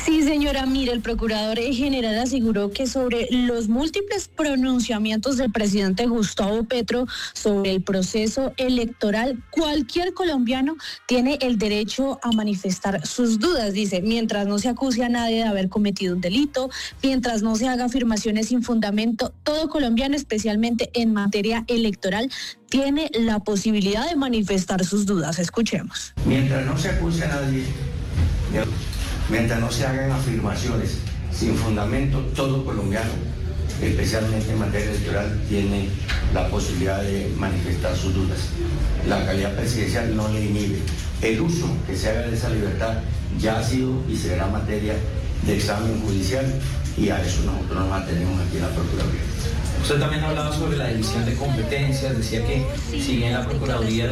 Sí, señora, mire, el procurador general aseguró que sobre los múltiples pronunciamientos del presidente Gustavo Petro sobre el proceso electoral, cualquier colombiano tiene el derecho a manifestar sus dudas. Dice, mientras no se acuse a nadie de haber cometido un delito, mientras no se haga afirmaciones sin fundamento, todo colombiano, especialmente en materia electoral, tiene la posibilidad de manifestar sus dudas. Escuchemos. Mientras no se acuse a nadie, mientras no se hagan afirmaciones sin fundamento, todo colombiano, especialmente en materia electoral, tiene la posibilidad de manifestar sus dudas. La calidad presidencial no le inhibe. El uso que se haga de esa libertad ya ha sido y será materia de examen judicial, y a eso nosotros nos mantenemos aquí en la Procuraduría. Usted también hablaba sobre la división de competencias, decía que si bien la Procuraduría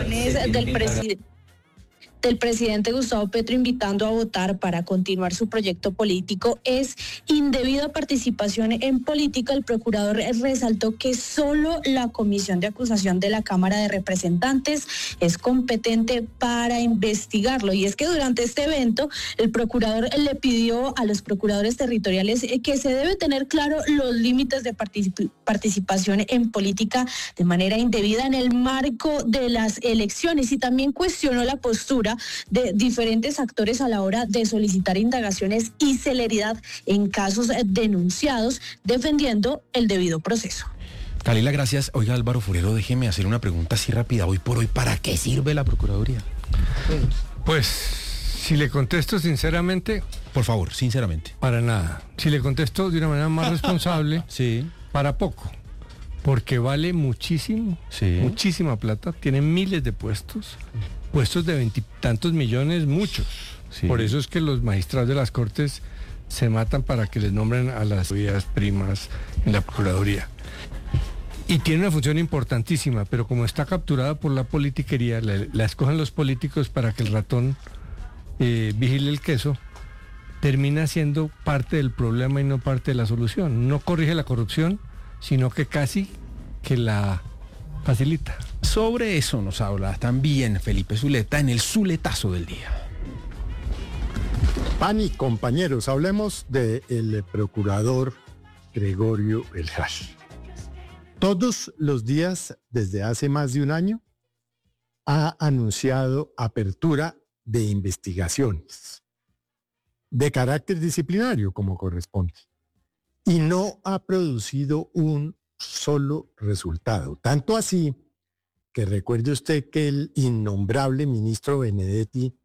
del presidente Gustavo Petro invitando a votar para continuar su proyecto político es indebida participación en política. El procurador resaltó que solo la Comisión de Acusación de la Cámara de Representantes es competente para investigarlo. Y es que durante este evento el procurador le pidió a los procuradores territoriales que se debe tener claro los límites de participación en política de manera indebida en el marco de las elecciones, y también cuestionó la postura de diferentes actores a la hora de solicitar indagaciones y celeridad en casos denunciados, defendiendo el debido proceso. Kalila, gracias. Oiga, Álvaro Forero, déjeme hacer una pregunta así rápida. Hoy por hoy, ¿para qué sirve la Procuraduría? Pues, si le contesto sinceramente... Por favor, sinceramente. Para nada. Si le contesto de una manera más responsable, sí. Para poco. Porque vale muchísimo, sí. Muchísima plata, tiene miles de puestos de 20 y tantos millones, muchos. Sí. Por eso es que los magistrados de las Cortes se matan para que les nombren a las vías primas en la Procuraduría. Y tiene una función importantísima, pero como está capturada por la politiquería, la escogen los políticos para que el ratón vigile el queso, termina siendo parte del problema y no parte de la solución. No corrige la corrupción, sino que casi que la facilita. Sobre eso nos habla también Felipe Zuleta en el Zuletazo del día. Pani, compañeros, hablemos del procurador Gregorio Beltrán. Todos los días, desde hace más de un año, ha anunciado apertura de investigaciones de carácter disciplinario, como corresponde, y no ha producido un solo resultado. Tanto así que recuerde usted que el innombrable ministro Benedetti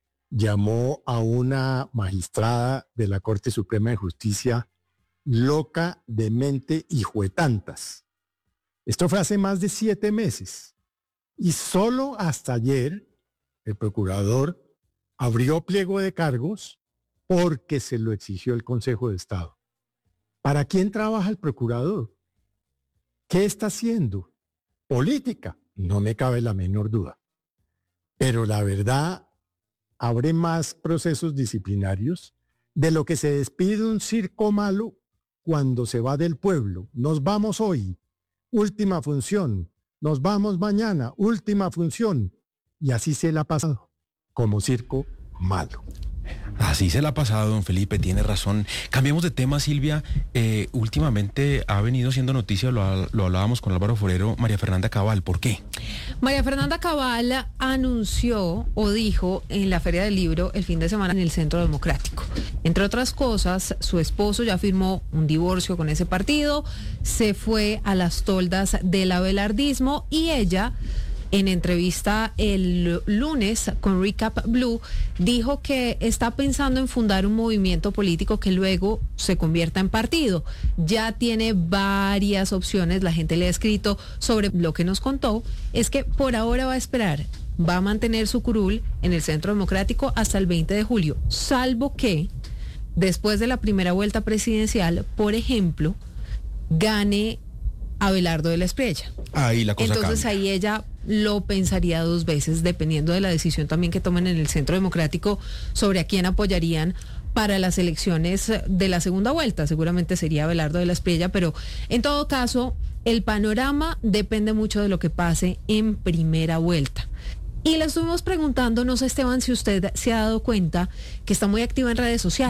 llamó a una magistrada de la Corte Suprema de Justicia loca, demente y juetantas. Esto fue hace más de 7 meses. Y solo hasta ayer el procurador abrió pliego de cargos porque se lo exigió el Consejo de Estado. ¿Para quién trabaja el procurador? ¿Qué está haciendo? Política, no me cabe la menor duda. Pero la verdad, abre más procesos disciplinarios de lo que se despide un circo malo cuando se va del pueblo. Nos vamos hoy, última función. Nos vamos mañana, última función. Y así se la ha pasado, como circo malo. Así se la ha pasado, don Felipe, tiene razón. Cambiemos de tema, Silvia. Últimamente ha venido siendo noticia, lo hablábamos con Álvaro Forero, María Fernanda Cabal. ¿Por qué? María Fernanda Cabal anunció o dijo en la Feria del Libro el fin de semana en el Centro Democrático. Entre otras cosas, su esposo ya firmó un divorcio con ese partido, se fue a las toldas del abelardismo y ella, en entrevista el lunes con Recap Blue, dijo que está pensando en fundar un movimiento político que luego se convierta en partido. Ya tiene varias opciones, la gente le ha escrito sobre lo que nos contó, es que por ahora va a esperar, va a mantener su curul en el Centro Democrático hasta el 20 de julio, salvo que después de la primera vuelta presidencial, por ejemplo, gane Abelardo de la Espriella. Ahí la cosa Entonces cambia. ahí ella lo pensaría 2 veces, dependiendo de la decisión también que tomen en el Centro Democrático sobre a quién apoyarían para las elecciones de la segunda vuelta. Seguramente sería Abelardo de la Espriella, pero en todo caso, el panorama depende mucho de lo que pase en primera vuelta. Y le estuvimos preguntando, no sé, Esteban, si usted se ha dado cuenta que está muy activa en redes sociales.